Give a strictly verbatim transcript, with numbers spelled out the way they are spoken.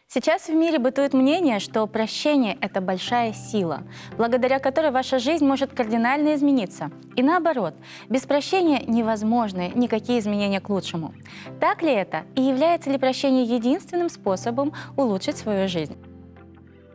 Сейчас в мире бытует мнение, что прощение — это большая сила, благодаря которой ваша жизнь может кардинально измениться. И наоборот, без прощения невозможны никакие изменения к лучшему. Так ли это? И является ли прощение единственным способом улучшить свою жизнь?